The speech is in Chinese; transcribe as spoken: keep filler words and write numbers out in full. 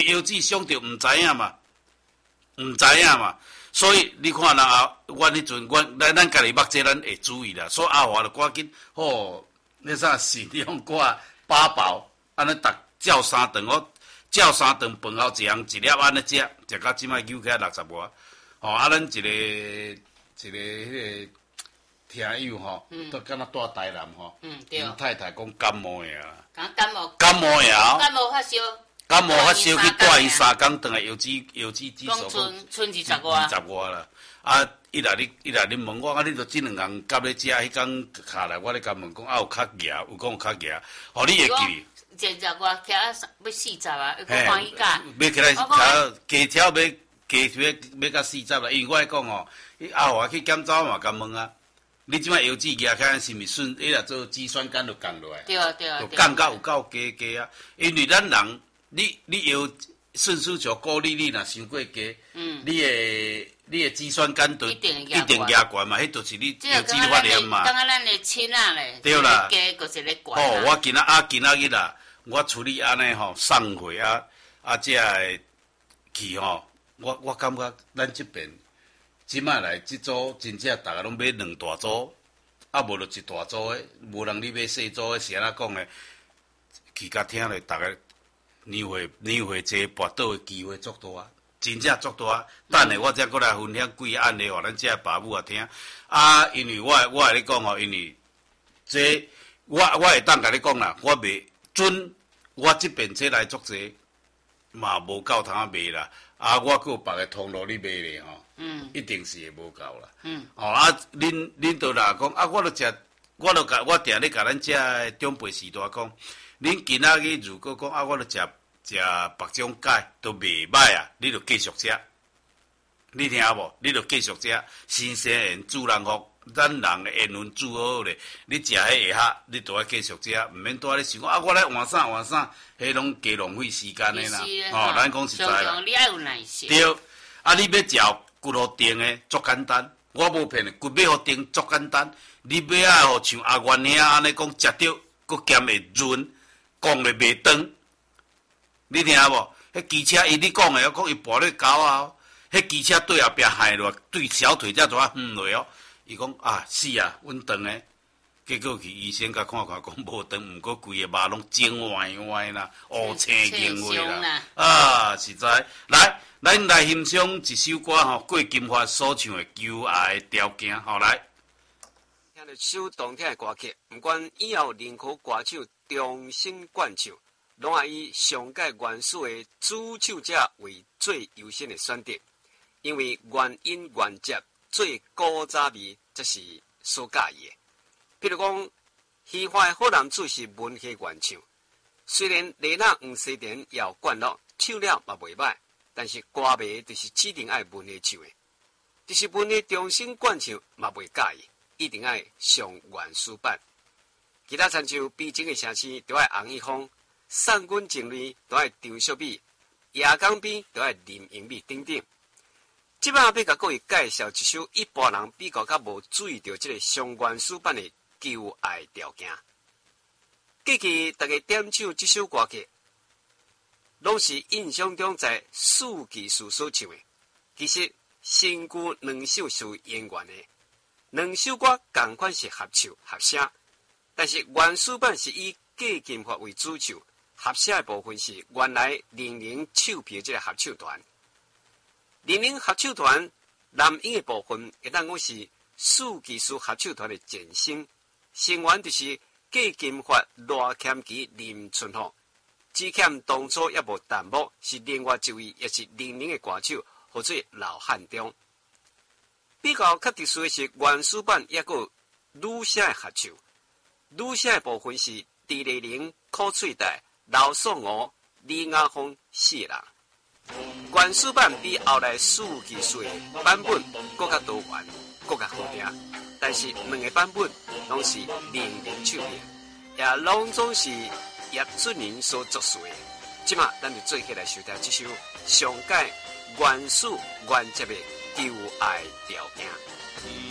药剂上着唔知影嘛，唔知影嘛。所以你看人啊，阮迄阵，阮咱咱家己目这咱会注意啦。所以阿华就赶紧，哦，那啥适量挂八宝，安尼逐照三顿，我照三顿饭后一人一粒安尼食，食到即摆扭起来六十外。哦，啊，咱一个一个迄个听友吼，都敢若住台南吼， 嗯对， 因太太讲感冒呀， 讲感冒， 感冒呀， 感冒发烧。 感冒发烧去带伊三工，转来药剂药剂指数讲剩剩二十外， 二十外啦。啊，伊来你伊来你问我，啊，你著即两工甲咧食，迄工下来，我咧甲问讲，啊有较夹，有讲有较夹，吼你会记。 一十外徛啊，要四十啊，要讲欢喜甲。 要起来徛加条要加要要到四十啦，因为我讲吼，阿华去检查嘛，甲问啊，你即摆药剂夹起来是毋是顺？伊若做脂酸酐就降落来， 对对对， 就降到有够加加啊，因为咱人。你你药顺序就鼓励你若伤过加，嗯，你的你的脂酸酐就一定压悬嘛，迄就是你药剂发炎嘛。 当然咱的亲仔咧， 对啦， 加就是咧悬。 哦，我今仔啊今仔日啦，我处理安尼吼送货啊啊，这个去吼，我我感觉咱这边即摆来即组真正大家拢买两大组，啊无就一大组的，无人你买细组的，是安怎讲的？去甲听咧，大家。年会年会这跋倒的机会足大啊，真正足大啊！等下我再过来分享几个案例，互咱这爸母啊听。啊，因为我我来你讲吼，因为这我我会当甲你讲啦，我卖准我这边这来足济嘛无够通卖啦。啊，我还有别个通路你卖咧吼，嗯，一定是会无够啦。嗯，哦啊，恁恁倒来讲啊，我著食，我著甲我定咧甲咱这长辈时代讲。恁今仔日如果讲啊，我著食食白种钙都袂歹啊，你著继续食。你听无？你著继续食，新鲜盐自然福，咱人的盐分煮好咧。你食迄下盒，你著爱继续食，毋免拄仔咧想讲啊，我来换啥换啥，迄拢加浪费时间的啦。哦，咱讲实在啦。 你爱有耐心。 对，啊，你要食骨互定的，足简单。我无骗你，骨要互定足简单。你要爱互像阿元兄安尼讲，食着佫咸会润。讲咧袂长，你听无？迄机车伊你讲诶，我讲伊跋咧狗啊，迄机车对后壁害落，对小腿才怎啊远落哦。伊讲啊，是啊，阮长诶。结果去医生甲看看，讲无长，毋过规个肉拢肿歪歪啦，乌青经话啦。啊，实在。来，咱来欣赏一首歌吼，郭金发所唱诶《求爱的条件》，好来。 听着首动听诶歌曲，毋管以后任何歌手。重新灌唱，拢爱以上界原始的主唱者为最优先的选择，因为原音原节最古早味，则是所介意的。比如讲，戏花的好男子是文学原唱，虽然雷那黄西田也有灌录，唱了嘛袂歹，但是歌迷就是指定爱文学唱的，就是文学重新灌唱嘛袂介意，一定爱上原始版。其他参像悲情的城市，都爱洪一峰；散军情侣都爱张淑美；夜港边都爱林英美等等。即摆要甲各位介绍一首一般人比较较无注意到这个上原始版的《求爱条件》。过去大家点唱这首歌曲，拢是印象中在四季树所唱的。其实新旧两首是演员的，两首歌同款是合唱合声。但是原始版是以郭金发为主唱，合写的部分是原来零零唱片这个合唱团。零零合唱团男音的部分，会当讲是四技术合唱团的前身，成员就是郭金发、罗谦基、林春华，只欠当初也无淡薄，是另外一位也是零零的歌手，或者老汉中。比较较特殊的是原始版也有女声的合唱。女声的部分是狄丽玲、柯翠黛、刘颂娥、李雅芳四人。原始版比后来四技术的版本更加多元、更加好听，但是两个版本拢是零零唱片，也拢总是叶俊麟所作词的。即马咱就做起来收听这首上届原始原节的《求爱条件》。